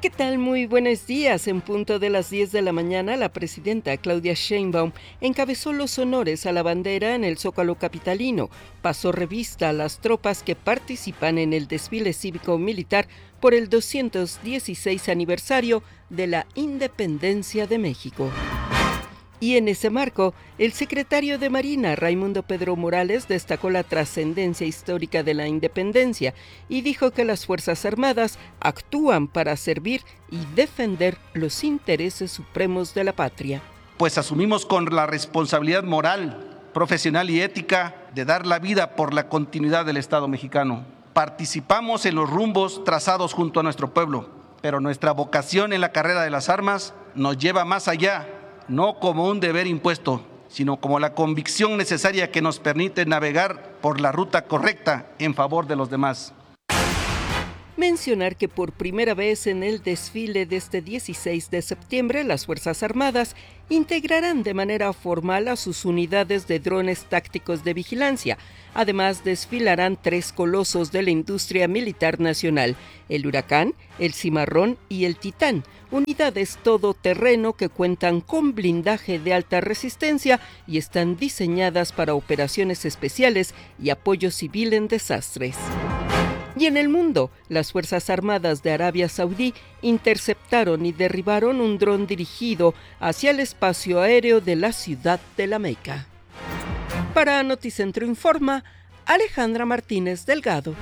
¿Qué tal? Muy buenos días. En punto de las 10 de la mañana, la presidenta Claudia Sheinbaum encabezó los honores a la bandera en el Zócalo capitalino. Pasó revista a las tropas que participan en el desfile cívico-militar por el 216 aniversario de la Independencia de México. Y en ese marco, el secretario de Marina, Raimundo Pedro Morales, destacó la trascendencia histórica de la independencia y dijo que las Fuerzas Armadas actúan para servir y defender los intereses supremos de la patria. Pues asumimos con la responsabilidad moral, profesional y ética de dar la vida por la continuidad del Estado mexicano. Participamos en los rumbos trazados junto a nuestro pueblo, pero nuestra vocación en la carrera de las armas nos lleva más allá, no como un deber impuesto, sino como la convicción necesaria que nos permite navegar por la ruta correcta en favor de los demás. Mencionar que por primera vez en el desfile de este 16 de septiembre, las Fuerzas Armadas integrarán de manera formal a sus unidades de drones tácticos de vigilancia. Además, desfilarán 3 colosos de la industria militar nacional: el Huracán, el Cimarrón y el Titán, unidades todoterreno que cuentan con blindaje de alta resistencia y están diseñadas para operaciones especiales y apoyo civil en desastres. Y en el mundo, las Fuerzas Armadas de Arabia Saudí interceptaron y derribaron un dron dirigido hacia el espacio aéreo de la ciudad de La Meca. Para Noticentro Informa, Alejandra Martínez Delgado.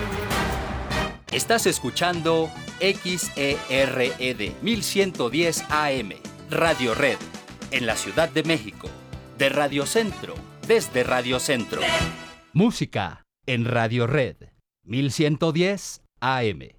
Estás escuchando XERED 1110 AM, Radio Red, en la Ciudad de México, de Radio Centro, desde Radio Centro. Música en Radio Red 1110 AM.